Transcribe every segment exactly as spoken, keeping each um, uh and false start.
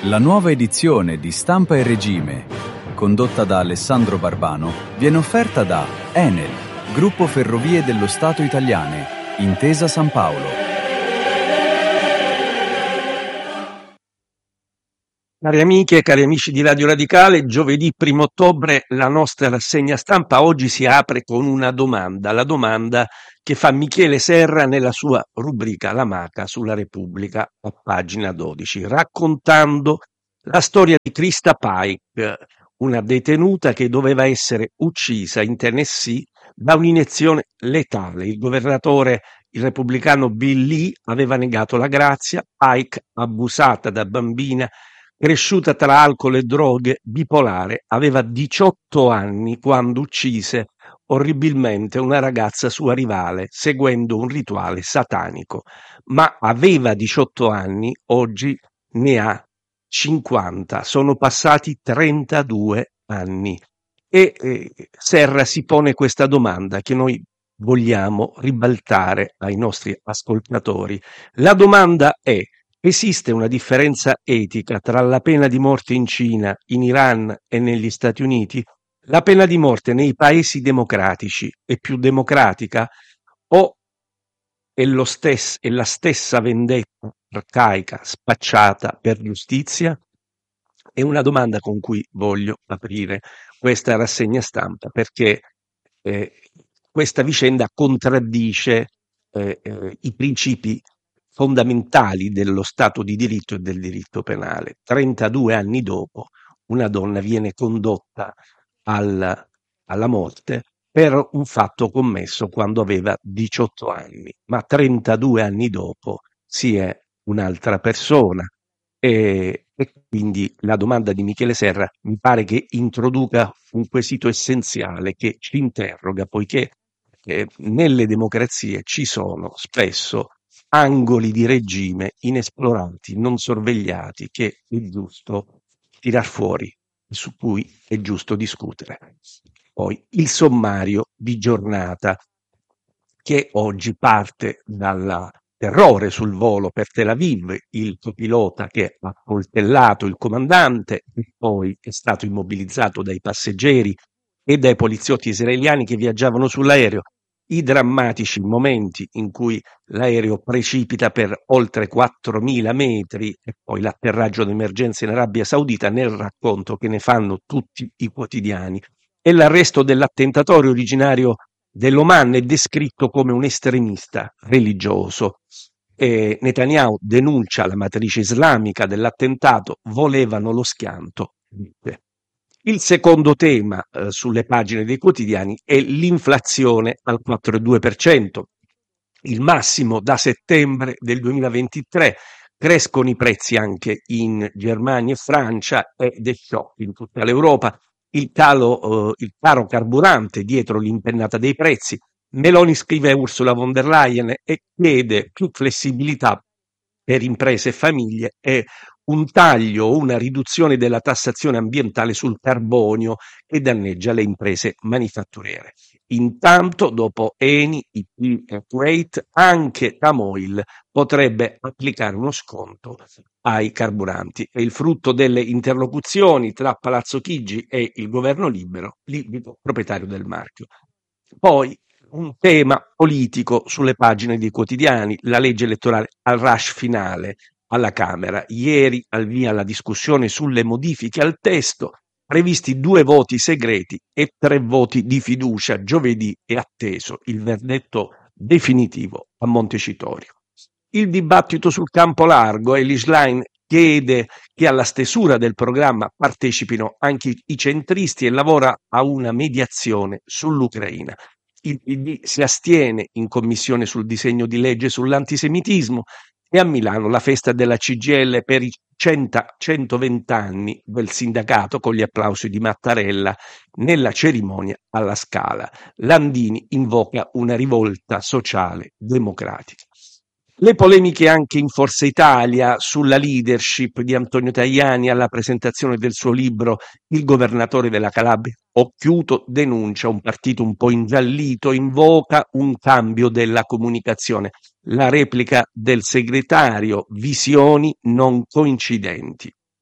La nuova edizione di Stampa e Regime, condotta da Alessandro Barbano, viene offerta da Enel, Gruppo Ferrovie dello Stato Italiane, Intesa San Paolo. Cari amiche e cari amici di Radio Radicale, giovedì primo ottobre la nostra rassegna stampa oggi si apre con una domanda, la domanda che fa Michele Serra nella sua rubrica La Maca sulla Repubblica a pagina dodici, raccontando la storia di Krista Pike, una detenuta che doveva essere uccisa in Tennessee da un'iniezione letale. Il governatore, il repubblicano Bill Lee, aveva negato la grazia. Pike, abusata da bambina, cresciuta tra alcol e droghe, bipolare, aveva diciotto anni quando uccise orribilmente una ragazza sua rivale seguendo un rituale satanico, ma aveva diciotto anni, oggi ne ha cinquanta, sono passati trentadue anni e eh, Serra si pone questa domanda che noi vogliamo ribaltare ai nostri ascoltatori. La domanda è: esiste una differenza etica tra la pena di morte in Cina, in Iran e negli Stati Uniti? La pena di morte nei paesi democratici è più democratica o è, lo stesso, è la stessa vendetta arcaica spacciata per giustizia? È una domanda con cui voglio aprire questa rassegna stampa, perché eh, questa vicenda contraddice eh, eh, i principi fondamentali dello Stato di diritto e del diritto penale. trentadue anni dopo una donna viene condotta al, alla morte per un fatto commesso quando aveva diciotto anni, ma trentadue anni dopo si è un'altra persona. E, e quindi la domanda di Michele Serra mi pare che introduca un quesito essenziale che ci interroga, poiché eh, nelle democrazie ci sono spesso angoli di regime inesplorati, non sorvegliati, che è giusto tirar fuori, su cui è giusto discutere. Poi il sommario di giornata, che oggi parte dal terrore sul volo per Tel Aviv, il copilota che ha coltellato il comandante e poi è stato immobilizzato dai passeggeri e dai poliziotti israeliani che viaggiavano sull'aereo, i drammatici momenti in cui l'aereo precipita per oltre quattromila metri e poi l'atterraggio d'emergenza in Arabia Saudita, nel racconto che ne fanno tutti i quotidiani, e l'arresto dell'attentatore originario dell'Oman è descritto come un estremista religioso. E Netanyahu denuncia la matrice islamica dell'attentato, volevano lo schianto. Il secondo tema eh, sulle pagine dei quotidiani è l'inflazione al quattro virgola due per cento, il massimo da settembre del duemilaventitré. Crescono i prezzi anche in Germania e Francia ed è shock in tutta l'Europa. Il, calo, eh, il caro carburante dietro l'impennata dei prezzi. Meloni scrive a Ursula von der Leyen e chiede più flessibilità per imprese e famiglie e un taglio o una riduzione della tassazione ambientale sul carbonio che danneggia le imprese manifatturiere. Intanto, dopo Eni, I P e Kuwait, anche Tamoil potrebbe applicare uno sconto ai carburanti. È il frutto delle interlocuzioni tra Palazzo Chigi e il governo libero, libico, proprietario del marchio. Poi un tema politico sulle pagine dei quotidiani, la legge elettorale al rush finale alla Camera. Ieri al via la discussione sulle modifiche al testo, previsti due voti segreti e tre voti di fiducia. Giovedì è atteso il verdetto definitivo a Montecitorio. Il dibattito sul campo largo, Elly Schlein chiede che alla stesura del programma partecipino anche i centristi e lavora a una mediazione sull'Ucraina. Il P D si astiene in commissione sul disegno di legge sull'antisemitismo e a Milano la festa della C G I L per i centoventi anni del sindacato con gli applausi di Mattarella nella cerimonia alla Scala. Landini invoca una rivolta sociale democratica. Le polemiche anche in Forza Italia sulla leadership di Antonio Tajani alla presentazione del suo libro Il governatore della Calabria. Occhiuto denuncia un partito un po' ingiallito, invoca un cambio della comunicazione. La replica del segretario: visioni non coincidenti.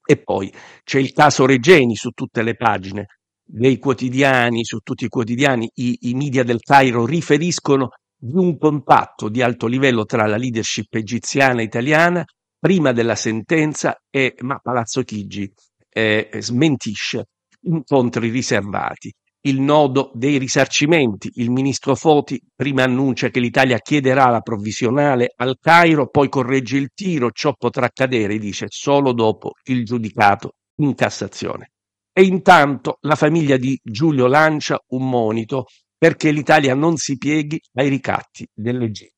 E poi c'è il caso Regeni su tutte le pagine dei quotidiani, su tutti i quotidiani, i, i media del Cairo riferiscono di un contatto di alto livello tra la leadership egiziana e italiana prima della sentenza, e, ma Palazzo Chigi eh, smentisce incontri riservati. Il nodo dei risarcimenti, il ministro Foti prima annuncia che l'Italia chiederà la provvisionale al Cairo, poi corregge il tiro, ciò potrà accadere, dice, solo dopo il giudicato in Cassazione. E intanto la famiglia di Giulio lancia un monito perché l'Italia non si pieghi ai ricatti dell'Egitto.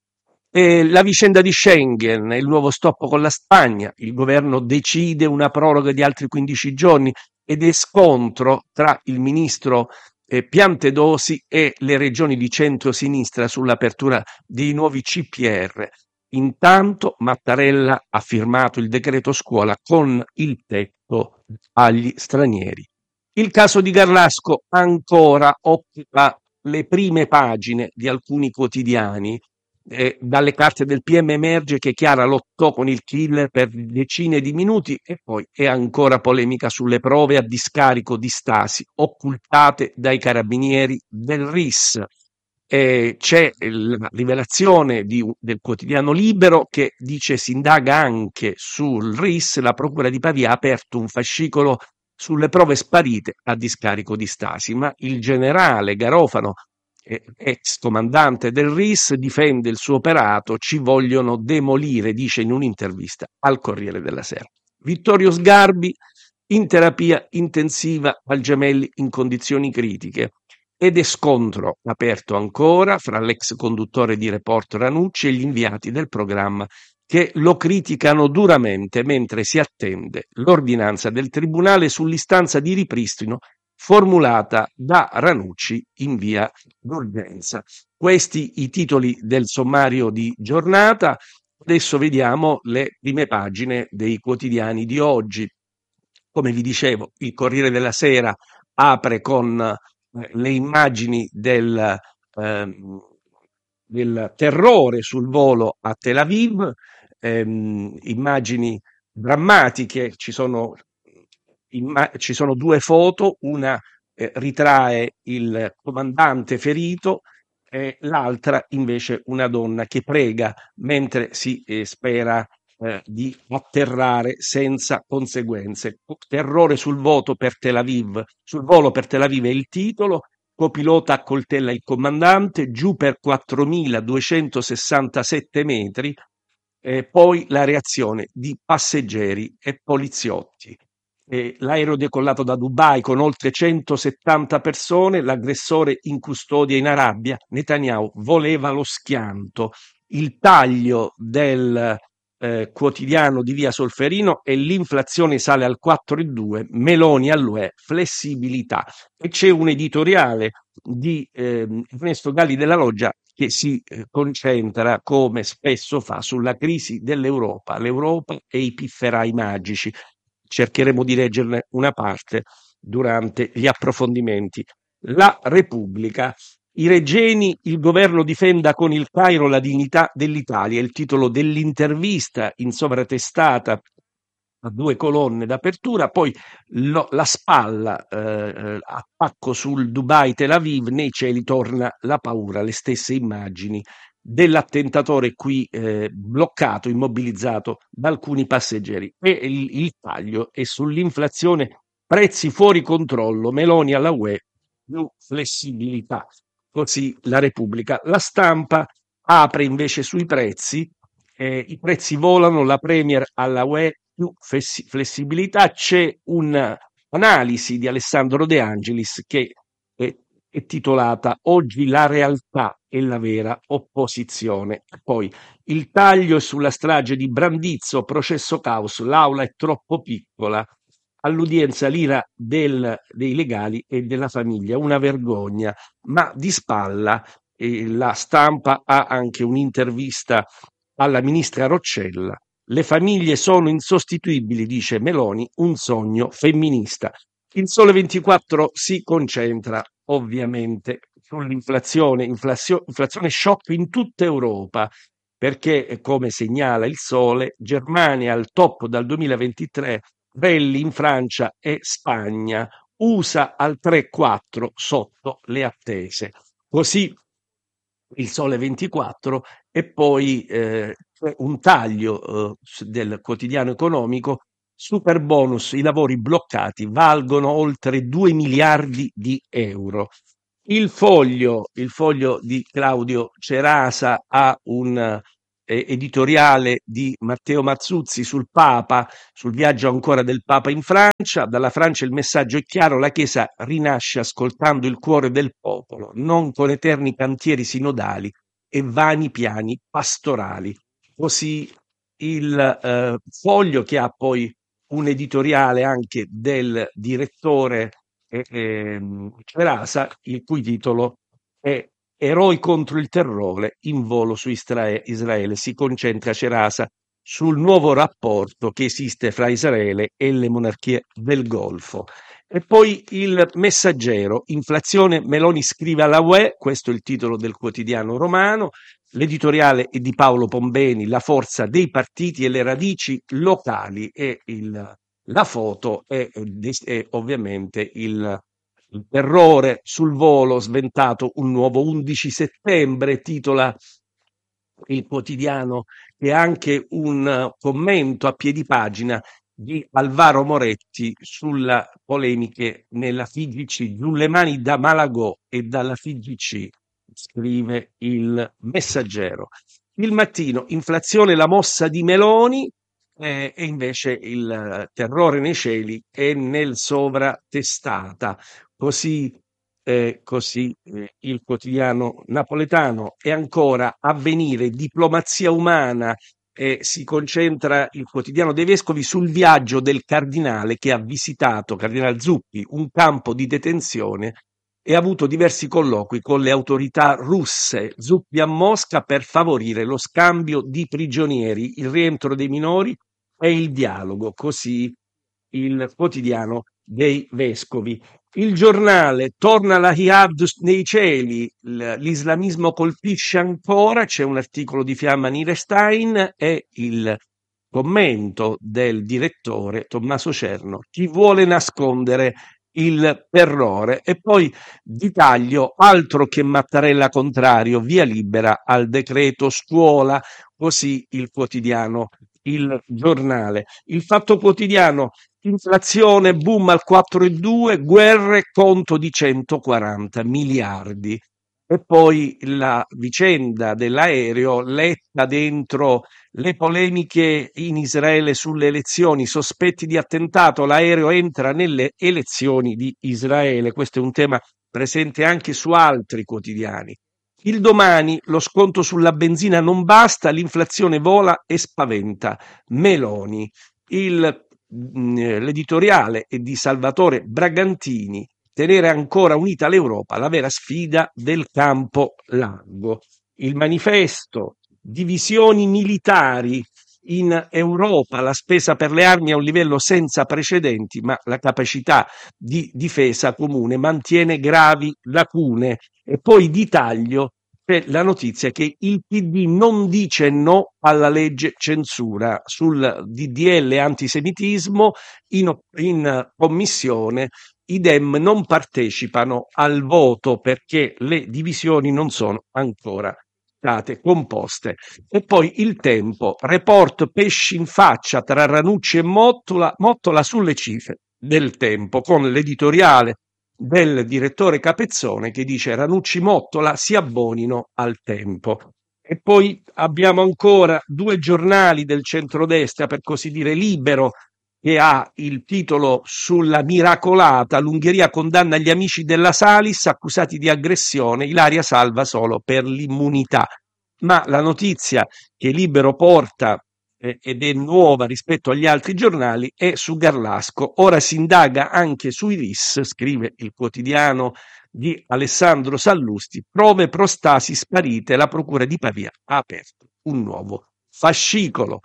E la vicenda di Schengen, il nuovo stop con la Spagna, il governo decide una proroga di altri quindici giorni ed è scontro tra il ministro eh, Piantedosi e le regioni di centro-sinistra sull'apertura dei nuovi C P R. Intanto Mattarella ha firmato il decreto scuola con il tetto agli stranieri. Il caso di Garlasco ancora occupa le prime pagine di alcuni quotidiani. Eh, dalle carte del P M emerge che Chiara lottò con il killer per decine di minuti, e poi è ancora polemica sulle prove a discarico di Stasi occultate dai carabinieri del R I S. Eh, c'è la rivelazione di, del quotidiano Libero che dice si indaga anche sul R I S, la procura di Pavia ha aperto un fascicolo sulle prove sparite a discarico di Stasi, ma il generale Garofano, ex comandante del R I S, difende il suo operato, ci vogliono demolire, dice in un'intervista al Corriere della Sera. Vittorio Sgarbi in terapia intensiva al Gemelli in condizioni critiche, ed è scontro aperto ancora fra l'ex conduttore di Report Ranucci e gli inviati del programma che lo criticano duramente mentre si attende l'ordinanza del tribunale sull'istanza di ripristino formulata da Ranucci in via d'urgenza. Questi i titoli del sommario di giornata. Adesso vediamo le prime pagine dei quotidiani di oggi. Come vi dicevo, il Corriere della Sera apre con eh, le immagini del, eh, del terrore sul volo a Tel Aviv, ehm, immagini drammatiche. Ci sono Imma- ci sono due foto, una eh, ritrae il comandante ferito e l'altra invece una donna che prega mentre si eh, spera eh, di atterrare senza conseguenze. Terrore sul voto per Tel Aviv, sul volo per Tel Aviv è il titolo. Copilota accoltella il comandante, giù per quattromiladuecentosessantasette metri, eh, poi la reazione di passeggeri e poliziotti. Eh, l'aereo decollato da Dubai con oltre centosettanta persone, l'aggressore in custodia in Arabia, Netanyahu voleva lo schianto. Il taglio del eh, quotidiano di Via Solferino e l'inflazione sale al quattro virgola due, Meloni all'U E, flessibilità. E c'è un editoriale di eh, Ernesto Galli della Loggia che si eh, concentra, come spesso fa, sulla crisi dell'Europa, l'Europa e i pifferai magici. Cercheremo di leggerne una parte durante gli approfondimenti. La Repubblica. I Regeni, il governo difenda con il Cairo la dignità dell'Italia, è il titolo dell'intervista in sovratestata a due colonne d'apertura, poi lo, la spalla, eh, attacco sul Dubai Tel Aviv, nei cieli torna la paura, le stesse immagini dell'attentatore qui eh, bloccato, immobilizzato da alcuni passeggeri. E il, il taglio è sull'inflazione, prezzi fuori controllo, Meloni alla U E, più flessibilità. Così la Repubblica. La Stampa apre invece sui prezzi, eh, i prezzi volano, la Premier alla U E, più fessi- flessibilità. C'è un'analisi di Alessandro De Angelis che è, è titolata Oggi la realtà è la vera opposizione. Poi il taglio è sulla strage di Brandizzo, processo caos, l'aula è troppo piccola. All'udienza l'ira del, dei legali e della famiglia, una vergogna, ma di spalla eh, la Stampa ha anche un'intervista alla ministra Roccella. Le famiglie sono insostituibili, dice Meloni, un sogno femminista. Il Sole ventiquattro si concentra ovviamente sull'inflazione, inflazio, inflazione shock in tutta Europa, perché come segnala il Sole, Germania al top dal duemilaventitré, rally in Francia e Spagna, U S A al tre quattro sotto le attese. Così il Sole ventiquattro e poi eh, un taglio eh, del quotidiano economico, super bonus, i lavori bloccati valgono oltre due miliardi di euro. Il foglio, il foglio di Claudio Cerasa ha un eh, editoriale di Matteo Mazzuzzi sul Papa, sul viaggio ancora del Papa in Francia. Dalla Francia il messaggio è chiaro: la Chiesa rinasce ascoltando il cuore del popolo, non con eterni cantieri sinodali e vani piani pastorali. Così il eh, foglio, che ha poi un editoriale anche del direttore eh, ehm, Cerasa, il cui titolo è Eroi contro il terrore in volo su Istra- Israele. Si concentra Cerasa sul nuovo rapporto che esiste fra Israele e le monarchie del Golfo. E poi il Messaggero, inflazione, Meloni scrive alla U E, questo è il titolo del quotidiano romano. L'editoriale è di Paolo Pombeni, La forza dei partiti e le radici locali, e il, la foto è, è ovviamente il, il terrore sul volo, sventato un nuovo undici settembre, titola il quotidiano, che ha anche un commento a piedi pagina di Alvaro Moretti sulle polemiche nella F I G C. Giù le mani da Malagò e dalla F I G C, scrive il Messaggero. Il Mattino, inflazione, la mossa di Meloni, eh, e invece il terrore nei cieli e nel sovratestata. Così eh, così eh, il quotidiano napoletano. E ancora Avvenire, diplomazia umana, e si concentra il quotidiano dei vescovi sul viaggio del cardinale che ha visitato, cardinale Zuppi, un campo di detenzione e ha avuto diversi colloqui con le autorità russe. Zuppi a Mosca per favorire lo scambio di prigionieri, il rientro dei minori e il dialogo. Così il quotidiano dei vescovi. Il Giornale, torna la jihad nei cieli, l'islamismo colpisce ancora, c'è un articolo di Fiamma Nierestein e il commento del direttore Tommaso Cerno: chi vuole nascondere il terrore. E poi di taglio, altro che Mattarella contrario, via libera al decreto scuola. Così il quotidiano, il Giornale. Il Fatto Quotidiano, inflazione, boom al quattro virgola due, guerre, conto di centoquaranta miliardi. E poi la vicenda dell'aereo, Letta dentro le polemiche in Israele sulle elezioni, sospetti di attentato, l'aereo entra nelle elezioni di Israele. Questo è un tema presente anche su altri quotidiani. Il Domani, lo sconto sulla benzina non basta, l'inflazione vola e spaventa Meloni. Il L'editoriale è di Salvatore Bragantini, tenere ancora unita l'Europa, la vera sfida del campo largo. Il Manifesto, divisioni militari in Europa, la spesa per le armi a un livello senza precedenti, ma la capacità di difesa comune mantiene gravi lacune. E poi di taglio c'è la notizia che il P D non dice no alla legge censura sul D D L antisemitismo. In, in commissione i Dem non partecipano al voto perché le divisioni non sono ancora state composte. E poi Il Tempo, report pesci in faccia tra Ranucci e Mottola, Mottola sulle cifre del Tempo, con l'editoriale del direttore Capezzone che dice: Ranucci Mottola si abbonino al Tempo. E poi abbiamo ancora due giornali del centrodestra, per così dire Libero, che ha il titolo sulla miracolata: l'Ungheria condanna gli amici della Salis accusati di aggressione, Ilaria salva solo per l'immunità. Ma la notizia che Libero porta ed è nuova rispetto agli altri giornali è su Garlasco. Ora si indaga anche sui R I S, scrive il quotidiano di Alessandro Sallusti, prove prostasi sparite, la procura di Pavia ha aperto un nuovo fascicolo.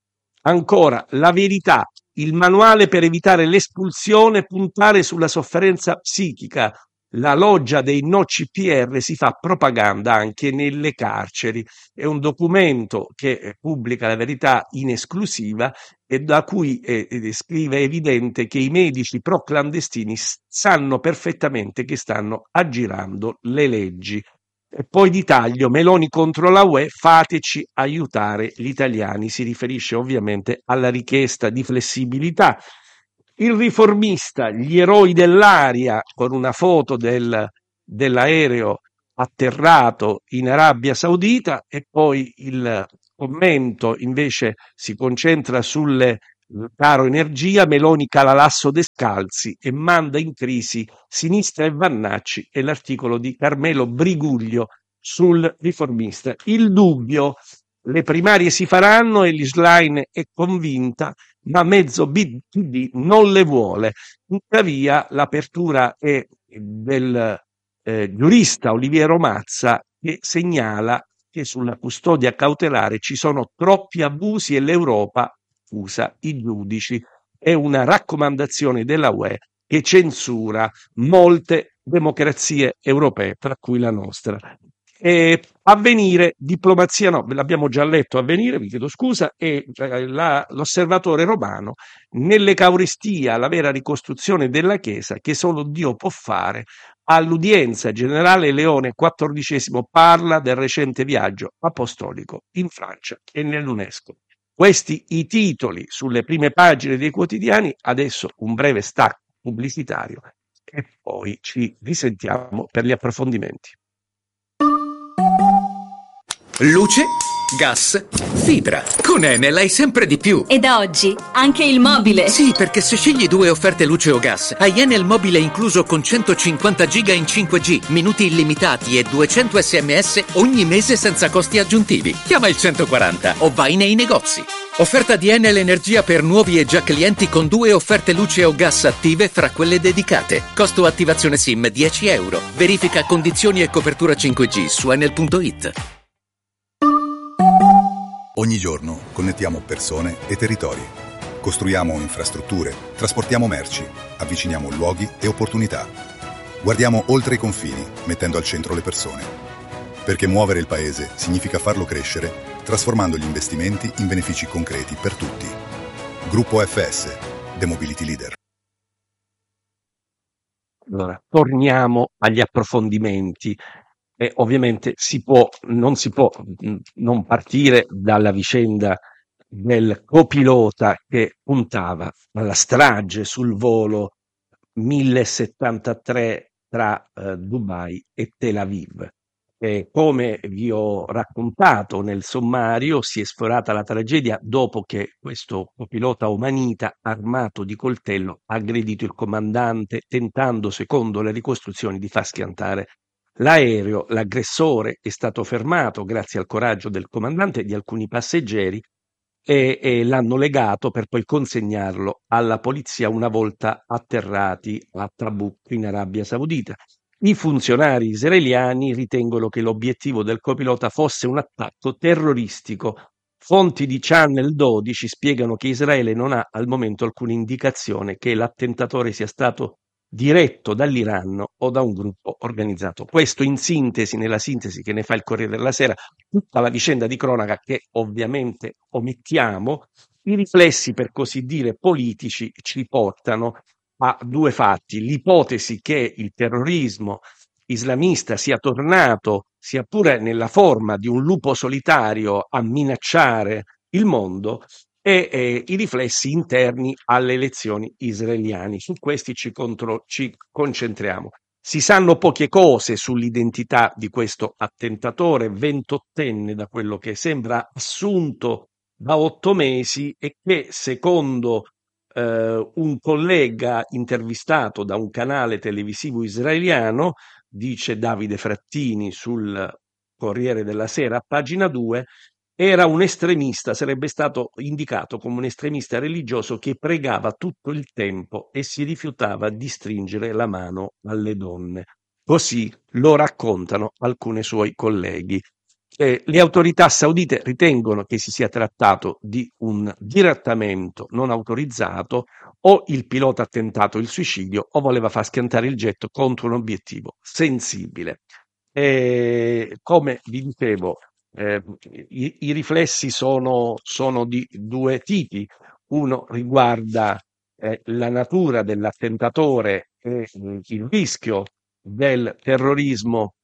Ancora La Verità, il manuale per evitare l'espulsione, puntare sulla sofferenza psichica. la loggia dei no C P R si fa propaganda anche nelle carceri. È un documento che eh, pubblica La Verità in esclusiva e da cui eh, eh, scrive evidente che i medici pro-clandestini s- sanno perfettamente che stanno aggirando le leggi. E poi di taglio, Meloni contro la U E, fateci aiutare gli italiani. Si riferisce ovviamente alla richiesta di flessibilità. Il riformista, gli eroi dell'aria, con una foto del, dell'aereo atterrato in Arabia Saudita, e poi il commento invece si concentra sul caro energia. Meloni cala l'asso De Scalzi e manda in crisi Sinistra e Vannacci, e l'articolo di Carmelo Briguglio sul riformista. Il dubbio: le primarie si faranno e Schlein è convinta, ma mezzo P D non le vuole. Tuttavia l'apertura è del eh, giurista Oliviero Mazza, che segnala che sulla custodia cautelare ci sono troppi abusi e l'Europa accusa i giudici. È una raccomandazione della U E che censura molte democrazie europee, tra cui la nostra. E Avvenire, diplomazia no, ve l'abbiamo già letto. Avvenire, vi chiedo scusa, e eh, la- l'osservatore romano, nell'Eucaristia, la vera ricostruzione della Chiesa che solo Dio può fare. All'udienza generale Leone quattordicesimo parla del recente viaggio apostolico in Francia e nell'UNESCO. Questi i titoli sulle prime pagine dei quotidiani. Adesso un breve stacco pubblicitario e poi ci risentiamo per gli approfondimenti. Luce, gas, fibra. Con Enel hai sempre di più. E da oggi anche il mobile. Sì, perché se scegli due offerte luce o gas, hai Enel mobile incluso con centocinquanta giga in cinque G, minuti illimitati e duecento sms ogni mese senza costi aggiuntivi. Chiama il centoquaranta o vai nei negozi. Offerta di Enel Energia per nuovi e già clienti con due offerte luce o gas attive fra quelle dedicate. Costo attivazione SIM dieci euro. Verifica condizioni e copertura cinque G su enel punto it. Ogni giorno connettiamo persone e territori. Costruiamo infrastrutture, trasportiamo merci, avviciniamo luoghi e opportunità. Guardiamo oltre i confini, mettendo al centro le persone. Perché muovere il paese significa farlo crescere, trasformando gli investimenti in benefici concreti per tutti. Gruppo F S, The Mobility Leader. Allora, torniamo agli approfondimenti. E ovviamente si può, non si può mh, non partire dalla vicenda del copilota che puntava alla strage sul volo mille settantatré tra eh, Dubai e Tel Aviv. E come vi ho raccontato nel sommario, si è sforata la tragedia dopo che questo copilota omanita, armato di coltello, ha aggredito il comandante, tentando, secondo le ricostruzioni, di far schiantare l'aereo. L'aggressore è stato fermato grazie al coraggio del comandante e di alcuni passeggeri, e, e l'hanno legato per poi consegnarlo alla polizia una volta atterrati a Tabuk in Arabia Saudita. I funzionari israeliani ritengono che l'obiettivo del copilota fosse un attacco terroristico. Fonti di Channel dodici spiegano che Israele non ha al momento alcuna indicazione che l'attentatore sia stato diretto dall'Iran o da un gruppo organizzato. Questo in sintesi, nella sintesi che ne fa il Corriere della Sera, tutta la vicenda di cronaca che ovviamente omettiamo. I riflessi, per così dire, politici ci portano a due fatti: l'ipotesi che il terrorismo islamista sia tornato, sia pure nella forma di un lupo solitario, a minacciare il mondo, e eh, i riflessi interni alle elezioni israeliane. Su questi ci, contro- ci concentriamo. Si sanno poche cose sull'identità di questo attentatore, ventottenne da quello che sembra, assunto da otto mesi, e che secondo eh, un collega intervistato da un canale televisivo israeliano, dice Davide Frattini sul Corriere della Sera, a pagina due, era un estremista, sarebbe stato indicato come un estremista religioso che pregava tutto il tempo e si rifiutava di stringere la mano alle donne. Così lo raccontano alcuni suoi colleghi. Eh, le autorità saudite ritengono che si sia trattato di un dirattamento non autorizzato, o il pilota ha tentato il suicidio o voleva far schiantare il jet contro un obiettivo sensibile. E, come vi dicevo, eh, i, i riflessi sono, sono di due tipi. Uno riguarda eh, la natura dell'attentatore e mm, il rischio del terrorismo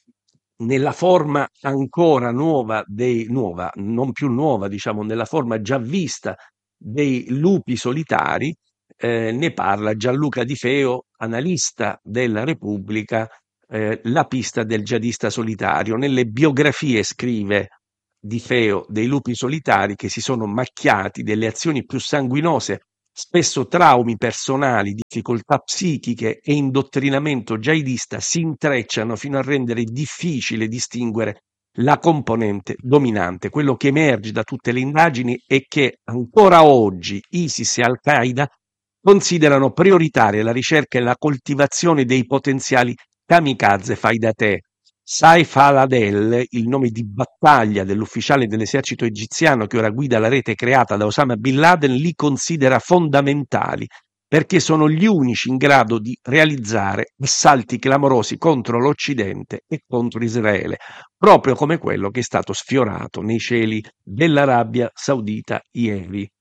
nella forma ancora nuova dei nuova, non più nuova, diciamo, nella forma già vista dei lupi solitari. Eh, ne parla Gianluca Di Feo, analista della Repubblica, eh, La pista del jihadista solitario. Nelle biografie, scrive Di Feo, dei lupi solitari che si sono macchiati delle azioni più sanguinose, spesso traumi personali, difficoltà psichiche e indottrinamento jihadista si intrecciano fino a rendere difficile distinguere la componente dominante. Quello che emerge da tutte le indagini è che ancora oggi ISIS e Al-Qaeda considerano prioritaria la ricerca e la coltivazione dei potenziali kamikaze fai da te. Saif al-Adel, il nome di battaglia dell'ufficiale dell'esercito egiziano che ora guida la rete creata da Osama Bin Laden, li considera fondamentali perché sono gli unici in grado di realizzare assalti clamorosi contro l'Occidente e contro Israele, proprio come quello che è stato sfiorato nei cieli dell'Arabia Saudita ieri.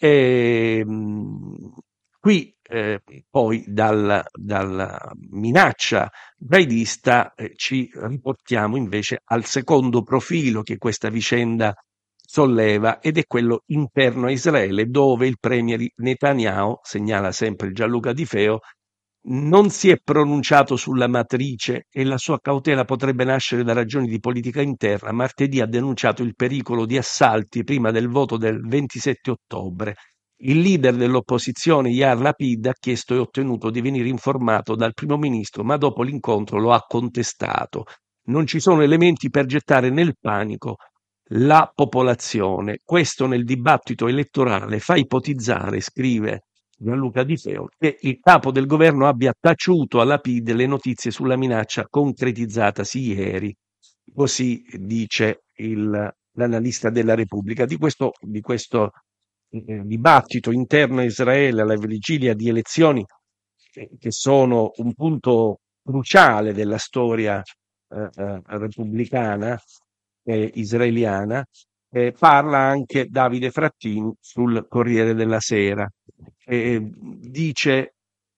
E, mh, qui eh, poi dal, dalla minaccia jihadista eh, ci riportiamo invece al secondo profilo che questa vicenda solleva, ed è quello interno a Israele, dove il premier Netanyahu, segnala sempre Gianluca Di Feo, non si è pronunciato sulla matrice e la sua cautela potrebbe nascere da ragioni di politica interna. Martedì ha denunciato il pericolo di assalti prima del voto del ventisette ottobre. Il leader dell'opposizione Yair Lapid ha chiesto e ottenuto di venire informato dal primo ministro, ma dopo l'incontro lo ha contestato. Non ci sono elementi per gettare nel panico la popolazione. Questo nel dibattito elettorale fa ipotizzare, scrive Gianluca Di Feo, che il capo del governo abbia taciuto a Lapid le notizie sulla minaccia concretizzatasi ieri. Così dice il, l'analista della Repubblica. Di questo, di questo eh, dibattito interno a Israele alla vigilia di elezioni eh, che sono un punto cruciale della storia eh, eh, repubblicana eh, israeliana, eh, parla anche Davide Frattini sul Corriere della Sera. Eh, dice: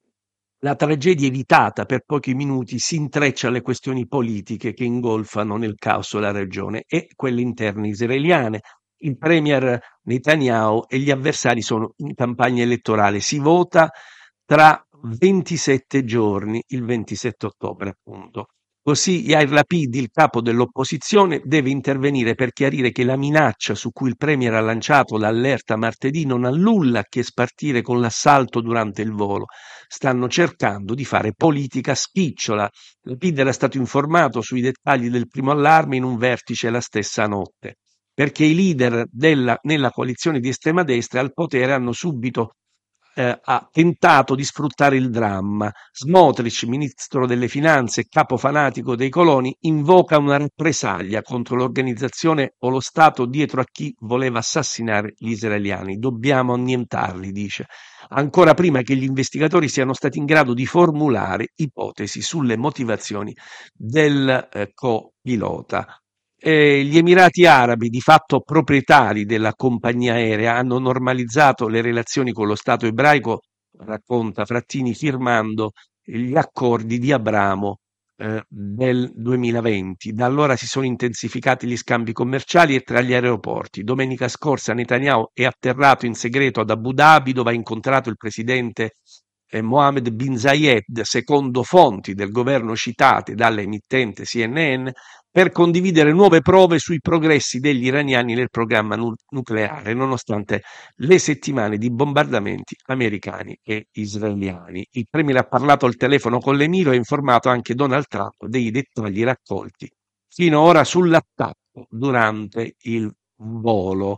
la tragedia evitata per pochi minuti si intreccia alle questioni politiche che ingolfano nel caos la regione e quelle interne israeliane. Il premier Netanyahu e gli avversari sono in campagna elettorale. Si vota tra ventisette giorni, il ventisette ottobre appunto. Così Yair Lapid, il capo dell'opposizione, deve intervenire per chiarire che la minaccia su cui il premier ha lanciato l'allerta martedì non ha nulla a che spartire con l'assalto durante il volo. Stanno cercando di fare politica spicciola. Lapid era stato informato sui dettagli del primo allarme in un vertice la stessa notte, perché i leader della, nella coalizione di estrema destra al potere hanno subito eh, ha tentato di sfruttare il dramma. Smotrich, ministro delle finanze e capo fanatico dei coloni, invoca una rappresaglia contro l'organizzazione o lo Stato dietro a chi voleva assassinare gli israeliani. Dobbiamo annientarli, dice, ancora prima che gli investigatori siano stati in grado di formulare ipotesi sulle motivazioni del eh, co-pilota. Eh, gli Emirati Arabi, di fatto proprietari della compagnia aerea, hanno normalizzato le relazioni con lo Stato ebraico, racconta Frattini, firmando gli accordi di Abramo eh, nel duemilaventi. Da allora si sono intensificati gli scambi commerciali e tra gli aeroporti. Domenica scorsa Netanyahu è atterrato in segreto ad Abu Dhabi, dove ha incontrato il presidente eh, Mohammed bin Zayed, secondo fonti del governo citate dall'emittente C N N, per condividere nuove prove sui progressi degli iraniani nel programma nu- nucleare, nonostante le settimane di bombardamenti americani e israeliani. Il premier ha parlato al telefono con l'emiro e ha informato anche Donald Trump dei dettagli raccolti finora sull'attacco durante il volo.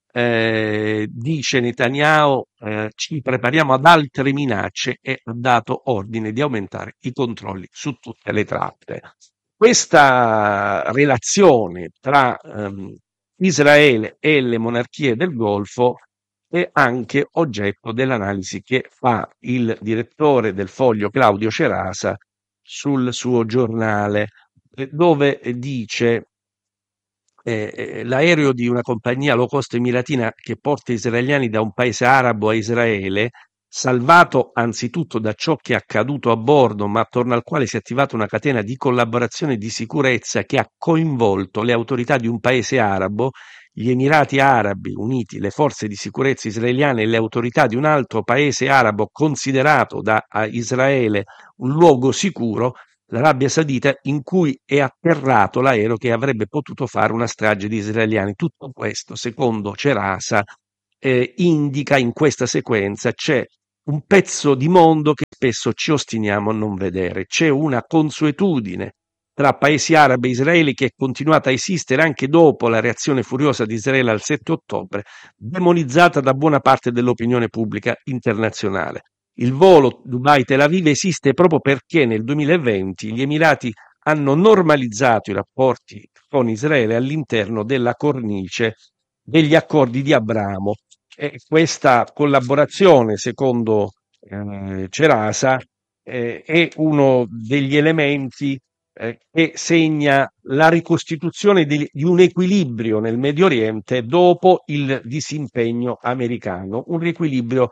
Eh, dice Netanyahu, eh, ci prepariamo ad altre minacce, e ha dato ordine di aumentare i controlli su tutte le tratte. questa relazione tra ehm, Israele e le monarchie del Golfo è anche oggetto dell'analisi che fa il direttore del Foglio Claudio Cerasa sul suo giornale, dove dice eh, l'aereo di una compagnia low cost emiratina che porta israeliani da un paese arabo a Israele, salvato anzitutto da ciò che è accaduto a bordo, ma attorno al quale si è attivata una catena di collaborazione e di sicurezza che ha coinvolto le autorità di un paese arabo, gli Emirati Arabi Uniti, le forze di sicurezza israeliane e le autorità di un altro paese arabo considerato da Israele un luogo sicuro, l'Arabia Saudita, in cui è atterrato l'aereo che avrebbe potuto fare una strage di israeliani. Tutto questo, secondo Cerasa, eh, indica in questa sequenza c'è un pezzo di mondo che spesso ci ostiniamo a non vedere. C'è una consuetudine tra paesi arabi e Israele che è continuata a esistere anche dopo la reazione furiosa di Israele al sette ottobre, demonizzata da buona parte dell'opinione pubblica internazionale. Il volo Dubai-Tel Aviv esiste proprio perché nel duemilaventi gli Emirati hanno normalizzato i rapporti con Israele all'interno della cornice degli accordi di Abramo. E questa collaborazione, secondo eh, Cerasa, eh, è uno degli elementi eh, che segna la ricostituzione di, di un equilibrio nel Medio Oriente dopo il disimpegno americano, un riequilibrio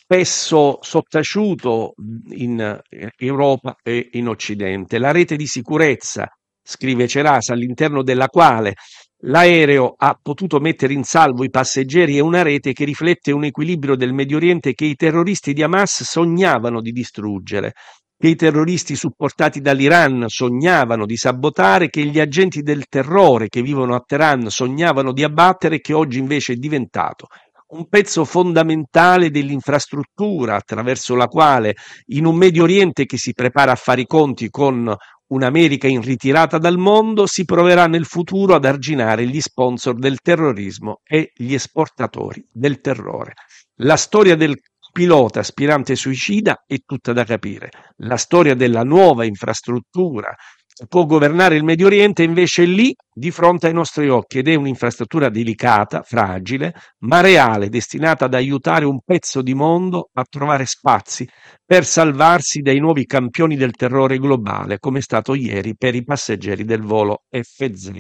spesso sottaciuto in Europa e in Occidente. La rete di sicurezza, scrive Cerasa, all'interno della quale l'aereo ha potuto mettere in salvo i passeggeri, è una rete che riflette un equilibrio del Medio Oriente che i terroristi di Hamas sognavano di distruggere, che i terroristi supportati dall'Iran sognavano di sabotare, che gli agenti del terrore che vivono a Teheran sognavano di abbattere e che oggi invece è diventato un pezzo fondamentale dell'infrastruttura attraverso la quale, in un Medio Oriente che si prepara a fare i conti con un'America in ritirata dal mondo, si proverà nel futuro ad arginare gli sponsor del terrorismo e gli esportatori del terrore. La storia del pilota aspirante suicida è tutta da capire. La storia della nuova infrastruttura che può governare il Medio Oriente invece è lì di fronte ai nostri occhi ed è un'infrastruttura delicata, fragile, ma reale, destinata ad aiutare un pezzo di mondo a trovare spazi per salvarsi dai nuovi campioni del terrore globale, come è stato ieri per i passeggeri del volo F Z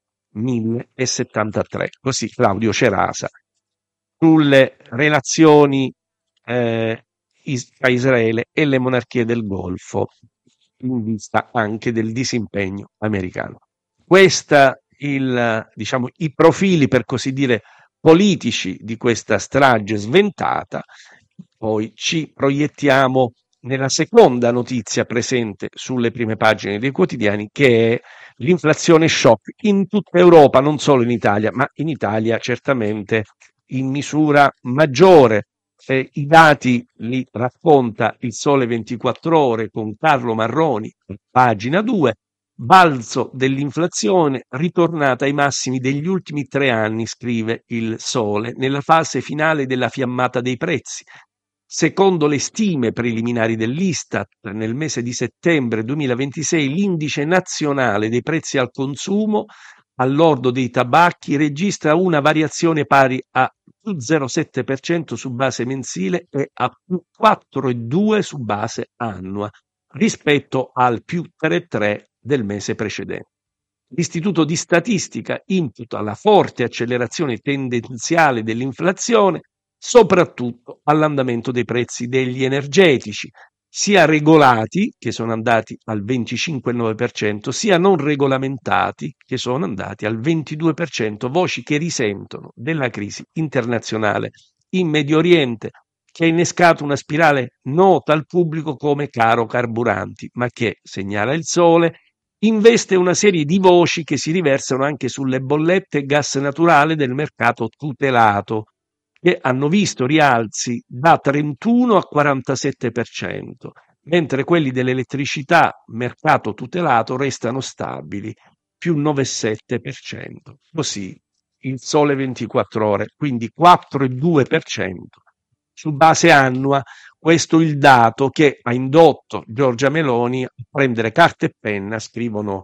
mille settantatré. Così Claudio Cerasa sulle relazioni eh, tra Israele e le monarchie del Golfo, in vista anche del disimpegno americano. Questa il, diciamo, i profili, per così dire, politici di questa strage sventata. Poi ci proiettiamo nella seconda notizia presente sulle prime pagine dei quotidiani, che è l'inflazione shock in tutta Europa, non solo in Italia, ma in Italia certamente in misura maggiore. Eh, I dati li racconta il Sole ventiquattro Ore con Carlo Marroni, pagina due, balzo dell'inflazione ritornata ai massimi degli ultimi tre anni, scrive il Sole, nella fase finale della fiammata dei prezzi. Secondo le stime preliminari dell'Istat, nel mese di settembre duemilaventisei l'indice nazionale dei prezzi al consumo al lordo dei tabacchi registra una variazione pari a più zero virgola sette per cento su base mensile e a più quattro virgola due per cento su base annua, rispetto al più tre virgola tre per cento del mese precedente. L'Istituto di Statistica imputa la forte accelerazione tendenziale dell'inflazione soprattutto all'andamento dei prezzi degli energetici, sia regolati, che sono andati al venticinque virgola nove per cento, sia non regolamentati, che sono andati al ventidue per cento, voci che risentono della crisi internazionale in Medio Oriente, che ha innescato una spirale nota al pubblico come caro carburanti, ma che, segnala il Sole, investe una serie di voci che si riversano anche sulle bollette gas naturale del mercato tutelato, che hanno visto rialzi da trentuno a quarantasette per cento, mentre quelli dell'elettricità mercato tutelato restano stabili, più nove virgola sette per cento. Così il Sole ventiquattro Ore, quindi quattro virgola due per cento su base annua. Questo è il dato che ha indotto Giorgia Meloni a prendere carta e penna, scrivono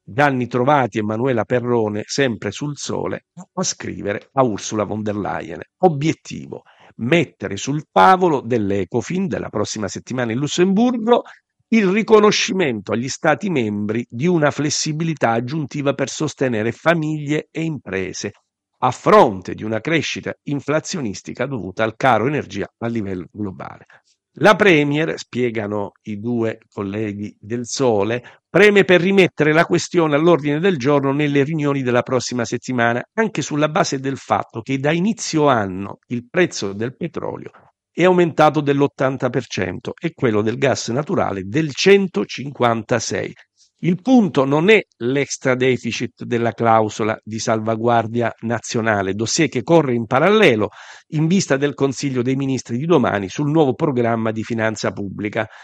Gianni Trovati e Manuela Perrone, sempre sul Sole, a scrivere a Ursula von der Leyen. Obiettivo: mettere sul tavolo dell'Ecofin della prossima settimana in Lussemburgo il riconoscimento agli Stati membri di una flessibilità aggiuntiva per sostenere famiglie e imprese a fronte di una crescita inflazionistica dovuta al caro energia a livello globale. La Premier, spiegano i due colleghi del Sole, preme per rimettere la questione all'ordine del giorno nelle riunioni della prossima settimana, anche sulla base del fatto che da inizio anno il prezzo del petrolio è aumentato dell'ottanta per cento e quello del gas naturale del centocinquantasei per cento. Il punto non è l'extra deficit della clausola di salvaguardia nazionale, dossier che corre in parallelo in vista del Consiglio dei Ministri di domani sul nuovo programma di finanza pubblica,